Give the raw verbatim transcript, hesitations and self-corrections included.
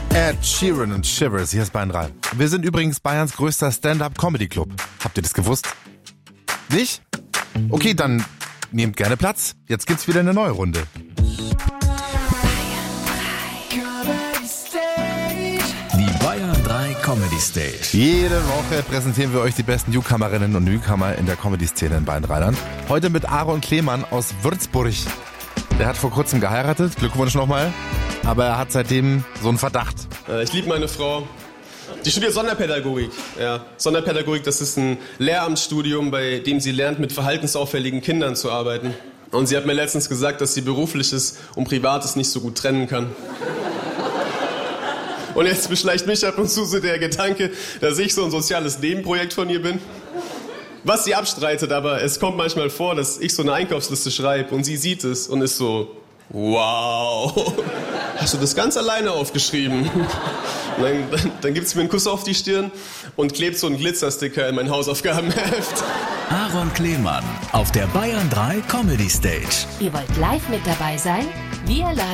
Ed Sheeran und Shivers, hier ist Bayern drei. Wir sind übrigens Bayerns größter Stand-Up-Comedy-Club. Habt ihr das gewusst? Nicht? Okay, dann nehmt gerne Platz. Jetzt gibt's wieder eine neue Runde. Die Bayern drei Comedy Stage. Jede Woche präsentieren wir euch die besten Newcomerinnen und Newcomer in der Comedy-Szene in Bayern-Rheinland. Heute mit Aaron Klemann aus Würzburg. Der hat vor kurzem geheiratet, Glückwunsch nochmal. Aber er hat seitdem so einen Verdacht. Ich liebe meine Frau. Die studiert Sonderpädagogik. Ja, Sonderpädagogik, das ist ein Lehramtsstudium, bei dem sie lernt, mit verhaltensauffälligen Kindern zu arbeiten. Und sie hat mir letztens gesagt, dass sie Berufliches und Privates nicht so gut trennen kann. Und jetzt beschleicht mich ab und zu so der Gedanke, dass ich so ein soziales Nebenprojekt von ihr bin. Was sie abstreitet, aber es kommt manchmal vor, dass ich so eine Einkaufsliste schreibe und sie sieht es und ist so, wow, hast du das ganz alleine aufgeschrieben? Und dann, dann, dann gibt es mir einen Kuss auf die Stirn und klebt so einen Glitzersticker in mein Hausaufgabenheft. Aaron Klemann auf der Bayern drei Comedy Stage. Ihr wollt live mit dabei sein? Wir laden